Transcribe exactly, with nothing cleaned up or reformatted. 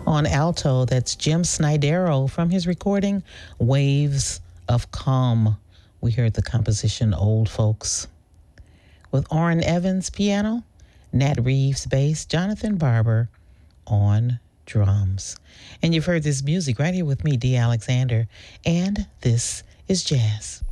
On alto, that's Jim Snydero from his recording Waves of Calm. We heard the composition Old Folks. With Orrin Evans piano, Nat Reeves bass, Jonathan Barber on drums. And you've heard this music right here with me, Dee Alexander, and this is jazz.